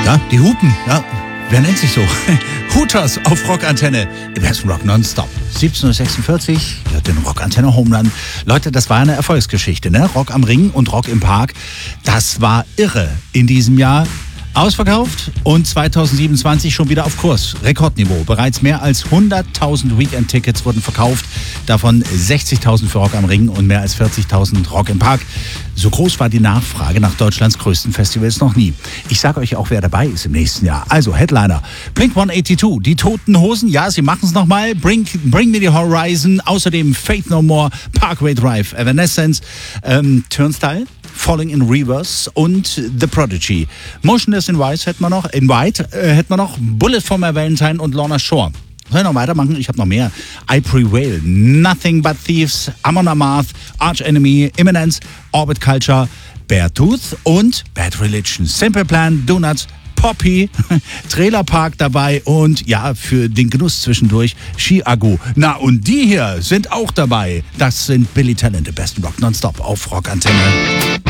Ja, die Hupen, ja. Wer nennt sich so? Hooters auf Rockantenne. Im besten Rock nonstop. 17.46 Uhr, ja, den Rockantenne Homeland. Leute, das war eine Erfolgsgeschichte, ne? Rock am Ring und Rock im Park. Das war irre in diesem Jahr. Ausverkauft und 2027 schon wieder auf Kurs. Rekordniveau. Bereits mehr als 100.000 Weekend-Tickets wurden verkauft. Davon 60.000 für Rock am Ring und mehr als 40.000 Rock im Park. So groß war die Nachfrage nach Deutschlands größten Festivals noch nie. Ich sage euch auch, wer dabei ist im nächsten Jahr. Also Headliner, Blink-182, die Toten Hosen, ja, sie machen es nochmal. Bring Me the Horizon, außerdem Faith No More, Parkway Drive, Evanescence, Turnstile, Falling in Reverse und The Prodigy. Motionless in White hätten wir noch, Bullet for My Valentine und Lorna Shore. Soll ich noch weitermachen? Ich habe noch mehr. I Prevail, Nothing But Thieves, Amon Amarth, Arch Enemy, Imminence, Orbit Culture, Beartooth und Bad Religion. Simple Plan, Donuts, Poppy, Trailer Park dabei und ja, für den Genuss zwischendurch Chiago. Na und die hier sind auch dabei. Das sind Billy Talent, im besten Rock nonstop auf Rockantenne.